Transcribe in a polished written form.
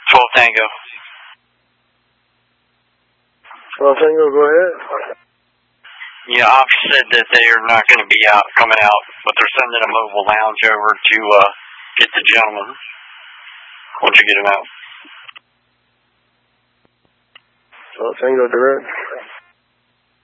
12 Tango. 12 Tango, go ahead. Yeah, officer said that they are not going to be coming out, but they're sending a mobile lounge over to get the gentleman. Once you get him out. 12 Tango, direct.